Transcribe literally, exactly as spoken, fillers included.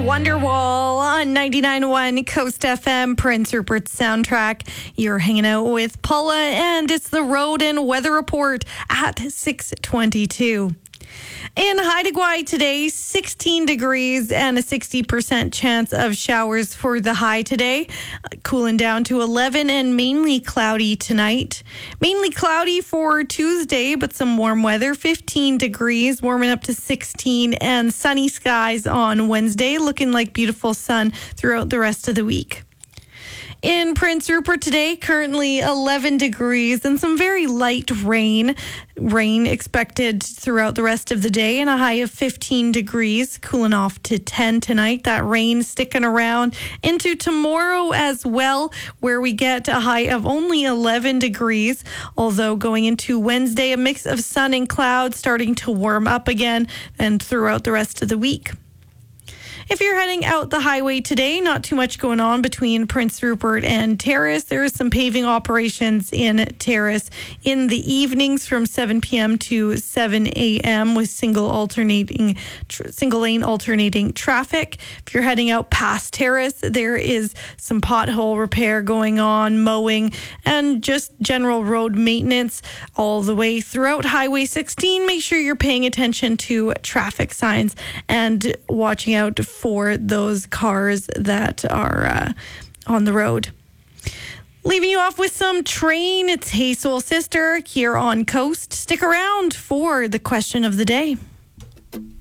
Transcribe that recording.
Wonderwall on ninety-nine point one Coast F M, Prince Rupert's soundtrack. You're hanging out with Paula, and it's the road and weather report at six twenty-two. In Haida Gwaii today, sixteen degrees and a sixty percent chance of showers for the high today. Cooling down to eleven and mainly cloudy tonight. Mainly cloudy for Tuesday, but some warm weather. fifteen degrees, warming up to sixteen, and sunny skies on Wednesday. Looking like beautiful sun throughout the rest of the week. In Prince Rupert today, currently eleven degrees and some very light rain. Rain expected throughout the rest of the day, and a high of fifteen degrees, cooling off to ten tonight. That rain sticking around into tomorrow as well, where we get a high of only eleven degrees. Although going into Wednesday, a mix of sun and clouds starting to warm up again and throughout the rest of the week. If you're heading out the highway today, not too much going on between Prince Rupert and Terrace. There is some paving operations in Terrace in the evenings from seven p.m. to seven a.m. with single alternating, tr- single lane alternating traffic. If you're heading out past Terrace, there is some pothole repair going on, mowing, and just general road maintenance all the way throughout Highway sixteen. Make sure you're paying attention to traffic signs and watching out for those cars that are uh, on the road. Leaving you off with some Train. It's Hey Soul Sister here on Coast. Stick around for the question of the day.